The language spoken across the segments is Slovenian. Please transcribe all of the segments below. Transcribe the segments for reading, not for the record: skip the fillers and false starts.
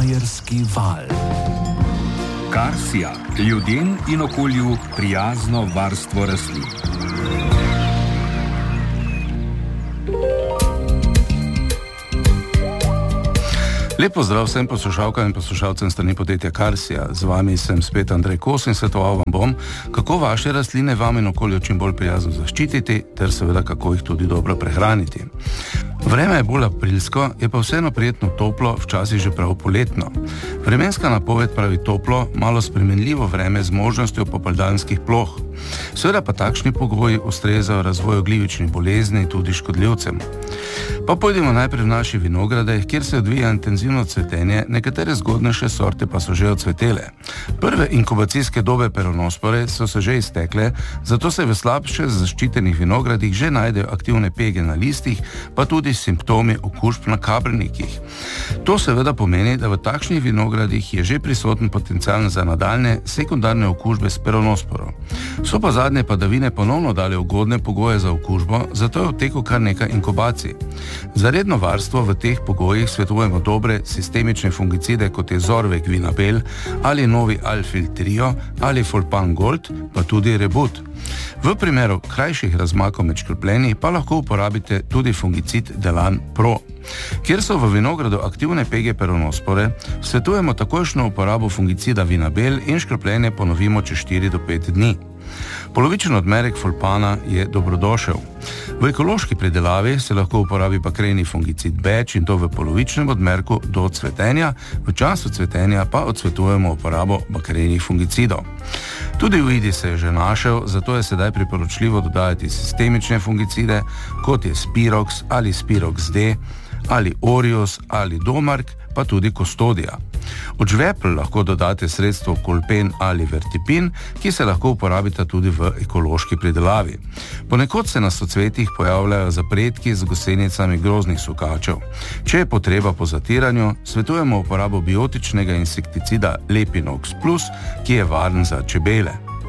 Štajerski val. Karsija, ljudem in okolju prijazno varstvo rastlin. Lep pozdrav vsem poslušalkam in poslušalcem strani podjetja Karsija. Z vami sem spet Andrej Kos in svetoval vam bom, kako vaše rastline vam in okolju čim bolj prijazno zaščititi, ter seveda kako jih tudi dobro prehraniti. Vreme je bolj aprilsko, je pa vseeno prijetno toplo, včasih že prav poletno. Vremenska napoved pravi toplo, malo spremenljivo vreme z možnostjo popoldanskih ploh. Seveda pa takšni pogoji ustrezajo razvoju glivičnih bolezni in tudi škodljivcem. Pa pojdimo najprej v naše vinograde, kjer se odvija intenzivno cvetenje, nekatere zgodnejše sorte pa so že odcvetele. Prve inkubacijske dobe peronospore so se že iztekle, zato se v slabše zaščitenih vinogradih že najdejo aktivne pege na listih, pa tudi simptomi okužb na kabrnikih. To seveda pomeni, da v takšnih vinogradih je že prisoten potencial za nadaljne sekundarne okužbe s peronosporo. So pa zadnje padavine ponovno dali ugodne pogoje za okužbo, zato je v teku kar nekaj inkubacij. Za redno varstvo v teh pogojih svetujemo dobre sistemične fungicide, kot je Zorvec Vinabel ali novi Alfil Trio ali Folpan Gold, pa tudi Rebut. V primeru krajših razmakov med škropljenji pa lahko uporabite tudi fungicid Delan Pro. Kjer so v vinogradu aktivne pege peronospore, svetujemo takojšnjo uporabo fungicida Vinabel in škropljenje ponovimo čez 4 do 5 dni. Polovičen odmerek Folpana je dobrodošel. V ekološki pridelavi se lahko uporabi bakreni fungicid Beč in to v polovičnem odmerku do cvetenja, v času cvetenja pa odsvetujemo uporabo bakrenih fungicidov. Tudi v Idi se je že našel, zato je sedaj priporočljivo dodajati sistemične fungicide, kot je Spirox ali Spirox D, ali Orius ali Domark, pa tudi Kostodija. Od žvepl lahko dodate sredstvo Kolpen ali Vertipin, ki se lahko uporabita tudi v ekološki pridelavi. Ponekod se na socvetjih pojavljajo zapredki z gosenicami groznih sukačev. Če je potreba po zatiranju, svetujemo uporabo biotičnega insekticida Lepinox Plus, ki je varen za čebele.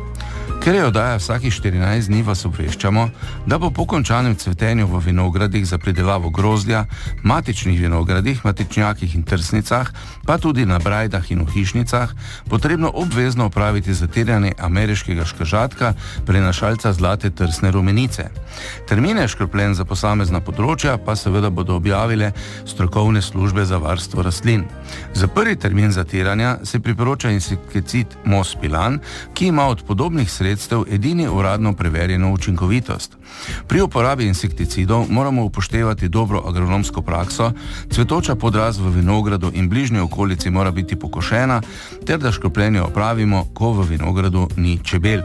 Ker je oddaja vsakih 14 dni, vas obveščamo, da bo po končanem cvetenju v vinogradih za pridelavo grozdja, matičnih vinogradih, matičnjakih in trsnicah, pa tudi na brajdah in v hišnicah, potrebno obvezno opraviti zatiranje ameriškega škržatka, prenašalca zlate trsne rumenice. Termine škropljenj za posamezna področja pa seveda bodo objavile strokovne službe za varstvo rastlin. Za prvi termin zatiranja se priporoča insekticid Mospilan, ki ima od podobnih sredstev edini uradno preverjeno učinkovitost. Pri uporabi insekticidov moramo upoštevati dobro agronomsko prakso, cvetoča podrast v vinogradu in bližnji okolici mora biti pokošena, ter da škropljenje opravimo, ko v vinogradu ni čebel.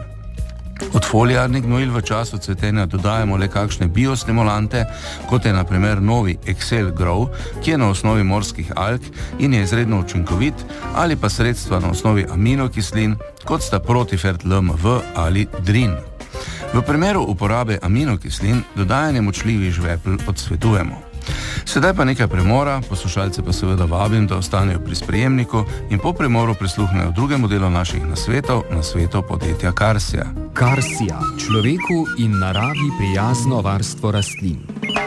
Od foliarnih gnojil v času cvetenja dodajamo le kakšne biostimulante, kot je na primer novi Excel Grow, ki je na osnovi morskih alg in je izredno učinkovit, ali pa sredstva na osnovi aminokislin, kot sta Protifert LMV ali Drin. V primeru uporabe aminokislin dodajanje močljivih žvepl odsvetujemo. Sedaj pa nekaj premora, poslušalce pa seveda vabim, da ostanejo pri sprejemniku in po premoru prisluhnejo drugemu delu naših nasvetov podjetja Karsija. Karsija, človeku in naravi prijazno varstvo rastlin.